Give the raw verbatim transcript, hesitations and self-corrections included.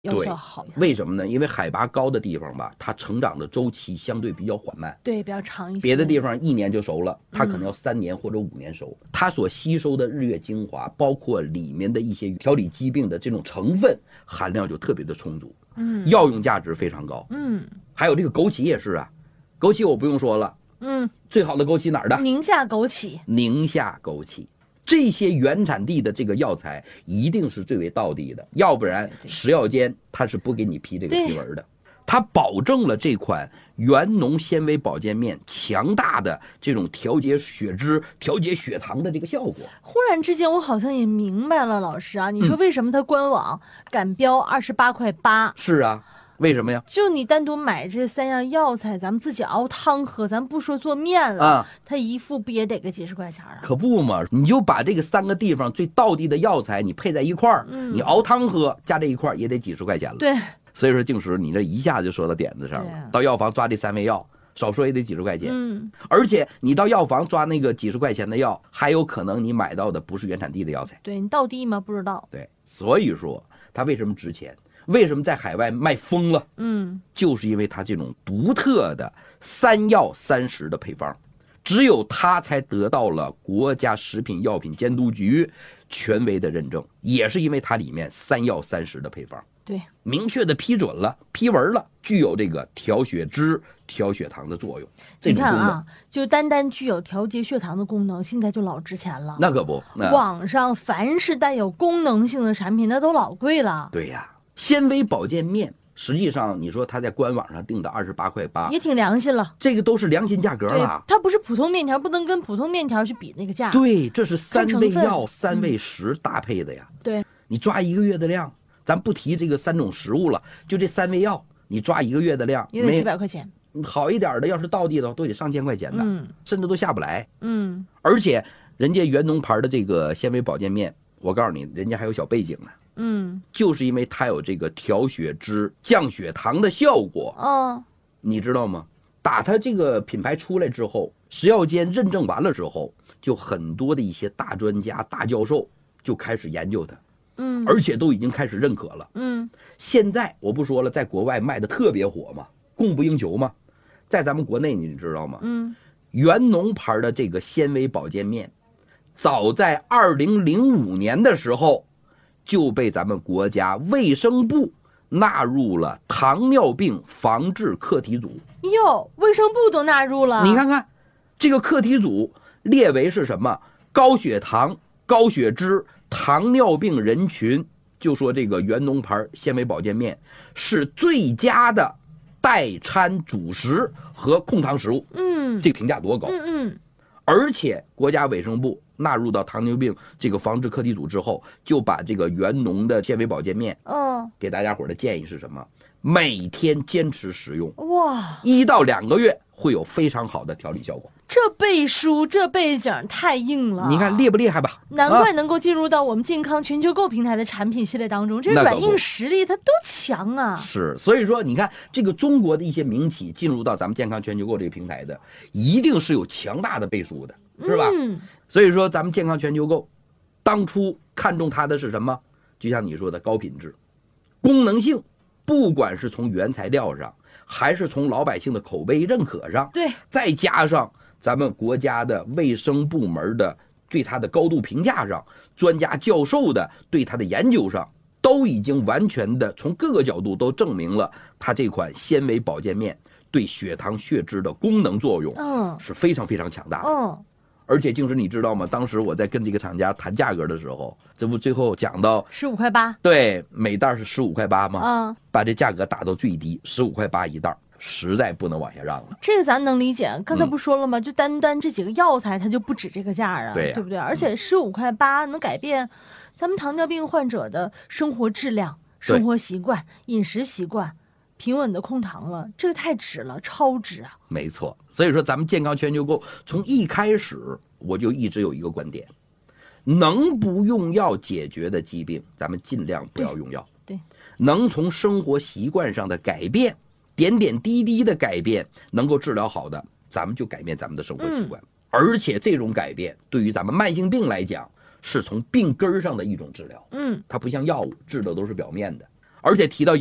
药效好。 为什么呢？因为海拔高的地方吧，它成长的周期相对比较缓慢， 对，比较长一些。 别的地方一年就熟了，它可能要三年或者五年熟。嗯、它所吸收的日月精华，包括里面的一些调理疾病的这种成分含量就特别的充足，嗯，药用价值非常高，嗯。还有这个枸杞也是啊，枸杞我不用说了，嗯，最好的枸杞哪儿的？ 宁夏枸杞， 宁夏枸杞。这些原产地的这个药材一定是最为道地的，要不然食药监它是不给你批这个批文的。它保证了这款元农纤维保健面强大的这种调节血脂、调节血糖的这个效果。 忽然之间，我好像也明白了，老师啊，你说为什么它官网敢标二十八块八？ 是啊。为什么呀？ 就你单独买这三样药材，咱们自己熬汤喝，咱不说做面了，啊，它一副不也得个几十块钱啊？ 可不嘛，你就把这个三个地方最道地的药材你配在一块儿，嗯，你熬汤喝加这一块也得几十块钱了。 对， 所以说静石你这一下就说到点子上了，到药房抓这三味药，少说也得几十块钱。嗯，而且你到药房抓那个几十块钱的药，还有可能你买到的不是原产地的药材。 对，你道地吗？不知道。 对，所以说它为什么值钱？为什么在海外卖疯了？嗯，就是因为它这种独特的三药三食的配方，只有它才得到了国家食品药品监督局权威的认证，也是因为它里面三药三食的配方， 对， 明确的批准了、批文了，具有这个调血脂、调血糖的作用。 你看啊，就单单具有调节血糖的功能，现在就老值钱了。 那可不，那网上凡是带有功能性的产品，那都老贵了。 对呀。纤维保健面，实际上你说它在官网上定的二十八块八， 也挺良心了。 这个都是良心价格了。 它不是普通面条，不能跟普通面条去比那个价。 对，这是三味药、三味食搭配的呀。 嗯、对， 你抓一个月的量，咱不提这个三种食物了，就这三味药，你抓一个月的量， 也得几百块钱。 好一点的，要是道地的都得上千块钱的，嗯，甚至都下不来。 嗯， 而且人家元农牌的这个纤维保健面，我告诉你，人家还有小背景呢。嗯，就是因为它有这个调血脂、降血糖的效果。哦，你知道吗？打它这个品牌出来之后，食药监认证完了之后，就很多的一些大专家、大教授就开始研究它。嗯，而且都已经开始认可了。嗯，现在我不说了，在国外卖的特别火嘛，供不应求嘛。在咱们国内，你知道吗？嗯，元农牌的这个纤维保健面，早在二零零五年的时候。就被咱们国家卫生部纳入了糖尿病防治课题组。 哟，卫生部都纳入了。 你看看，这个课题组列为是什么？高血糖、高血脂、糖尿病人群，就说这个元农牌纤维保健面是最佳的代餐主食和控糖食物。嗯，这个评价多高？嗯嗯。而且国家卫生部纳入到糖尿病这个防治课题组之后，就把这个元农的纤维保健面，嗯，给大家伙的建议是什么？每天坚持食用，哇，一到两个月会有非常好的调理效果。 这背书，这背景太硬了， 你看厉不厉害吧？ 难怪能够进入到我们健康全球购平台的产品系列当中，这软硬实力它都强啊。 是，所以说你看这个中国的一些民企进入到咱们健康全球购这个平台的，一定是有强大的背书的，是吧？嗯。所以说咱们健康全球购当初看中它的是什么？就像你说的高品质、功能性，不管是从原材料上，还是从老百姓的口碑认可上， 对， 再加上咱们国家的卫生部门的对它的高度评价上，专家教授的对它的研究上，都已经完全的从各个角度都证明了它这款纤维保健面对血糖血脂的功能作用，嗯，是非常非常强大的。嗯，而且静石你知道吗？当时我在跟这个厂家谈价格的时候，这不最后讲到十五块八， 对，每袋是十五块八吗？嗯，把这价格打到最低，十五块八一袋。实在不能往下让了， 这个咱能理解。刚才不说了吗？嗯、就单单这几个药材，它就不止这个价啊， 对、 啊、对不对？而且十五块八能改变咱们糖尿病患者的生活质量、生活习惯、饮食习惯，平稳的控糖了，这个太值了，超值啊！ 没错，所以说咱们健康全球购从一开始我就一直有一个观点，能不用药解决的疾病，咱们尽量不要用药。 对，对能从生活习惯上的改变。点点滴滴的改变能够治疗好的，咱们就改变咱们的生活习惯、嗯、而且这种改变对于咱们慢性病来讲是从病根上的一种治疗。嗯，它不像药物治的都是表面的， 而且提到